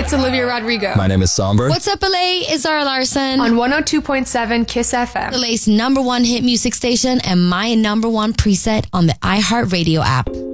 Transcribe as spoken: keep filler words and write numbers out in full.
It's Olivia Rodrigo. My name is Somber. What's up, L A? It's Zara Larson. On one oh two point seven Kiss F M. L A's number one hit music station and my number one preset on the iHeartRadio app.